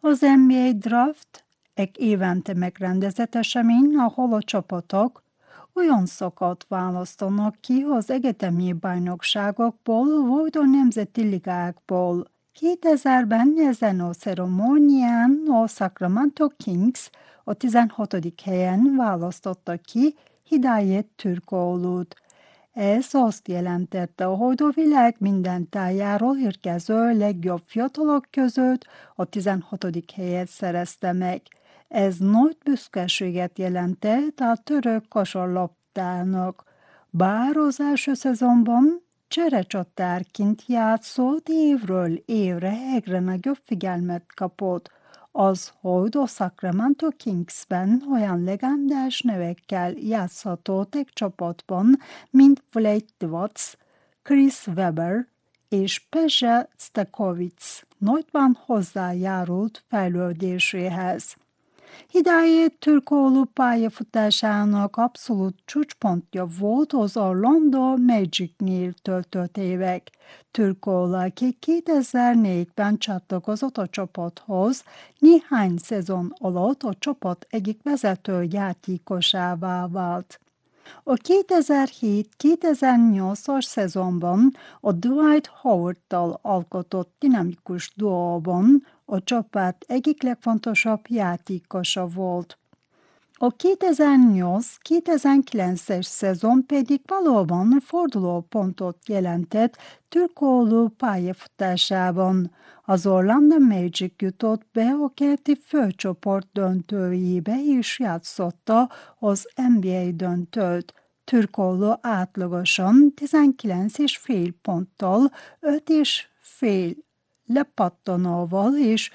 Az NBA Draft egy évente megrendezett esemény, ahol a csapatok olyan szakot választanak ki az egyetemi bajnokságokból vagy a nemzeti ligákból. 2000-ben ezen a ceremónián a Sacramento Kings a 16. helyen választotta ki Hidayet Türkoğlu't. Ez azt jelentette, hogy a világ minden tájáról érkező legjobb fiatalok között a 16. helyet szerezte meg. Ez nagy büszkeséget jelentett a török kosarlabdának. Bár az első szezonban cserecsatárként játszott, évről évre egyre nagyobb figyelmet kapott. Az, hogy a Sacramento Kingsben olyan legendás nevekkel játszhatott egy csapatban, mint Vlade Divac, Chris Webber és Peja Stojkovic nagyban hozzájárult fejlődéséhez. Hidayet Türkoğlu pályafutásának abszolút csúcspontja volt az Orlando Magicnél töltött évek. Türkoğlu, aki 2004-ben csatlakozott a csapathoz, néhány szezon alatt a csapat egyik vezető játékosává vált. A 2007-2008-as szezonban a Dwight Howard-tal alkotott dinamikus duóban a csapat egyik legfontosabb játékosa volt. A 2008-2009-es szezon pedig valóban fordulópontot jelentett Türkoğlu pályafutásában. Az Orlando Magic jutott be a keleti főcsoport döntőjébe és játszotta az NBA döntőt. Türkoğlu átlagosan 19,5 ponttal, 5,5 lepattanóval és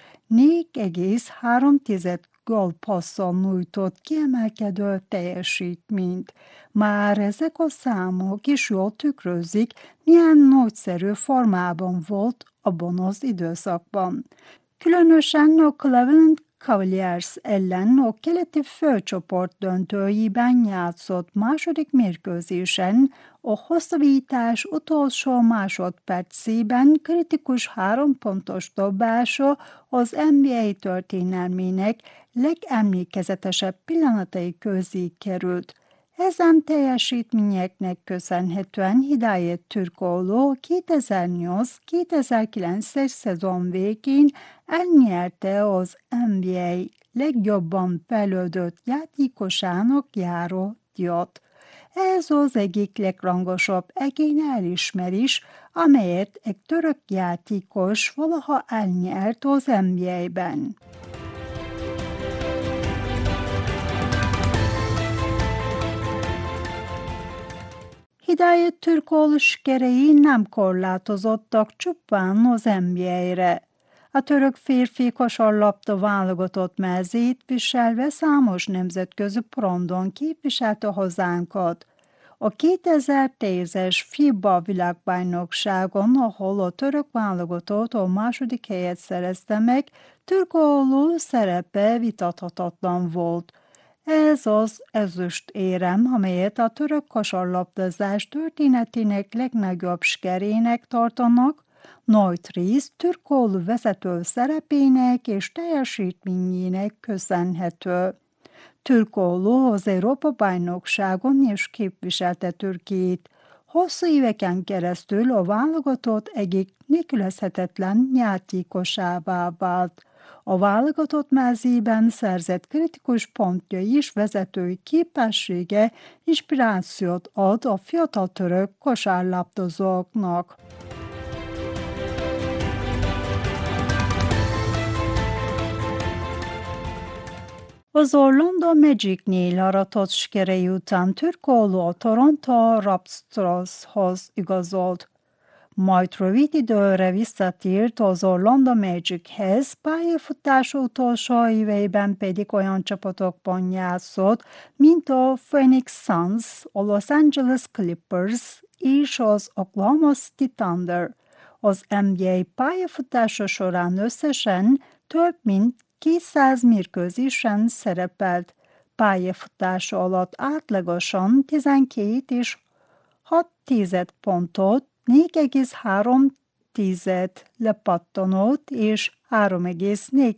4,3 gólpasszal nyújtott kiemelkedő teljesítményt. Már ezek a számok is jól tükrözik, milyen nagyszerű formában volt abban az időszakban. Különösen a Cleveland Cavaliers ellen a keleti főcsoport döntőjében játszott második mérkőzésen, a hosszabbítás utolsó másodpercében kritikus 3 pontos dobása az NBA történelmének legemlékezetesebb pillanatai közé került. Ezen teljesítményeknek köszönhetően Hidayet Türkoğlu 2008-2009-es szezon végén elnyerte az NBA legjobban fejlődött játékosának járó díjat. Ez az egyik legrangosabb egyéni elismerés, amelyet egy török játékos valaha elnyert az NBA-ben. Hidayet Türkoğlu sikerei nem korlátozottak csupán az NBA-re. A török férfi kosarlabda válogatott mezét viselve számos nemzetközi porondon képviselte hazánkat. A 2010-es FIBA világbajnokságon, ahol a török válogatott a második helyet szerezte meg, Türkoğlu szerepe vitathatatlan volt. Ez az ezüst érem, amelyet a török kosarlabdázás történetének legnagyobb sikerének tartanak, nagy rész Türkoğlu vezető szerepének és teljesítményének köszönhető. Türkoğlu az Európa-bajnokságon is képviselte Türkiét. Hosszú éveken keresztül a válogatott egyik nélkülözhetetlen játékosává vált. A válogatott mezében szerzett kritikus pontjai és vezetői képessége inspirációt ad a fiatal török kosárlabdázóknak. Az Orlando Magicnél aratott sikerei után Türkoğlu a Toronto Raptorshoz igazolt. Majd rövid időre visszatért az Orlando Magichez, pályafutása utolsó éveiben pedig olyan csapatokban játszott, mint a Phoenix Suns, a Los Angeles Clippers és az Oklahoma City Thunder. Az NBA pályafutása során összesen több mint 200 mérkőzésen szerepelt. Pályafutása alatt átlagosan 12,6 pontot, 4,3 lepattanót és 3,4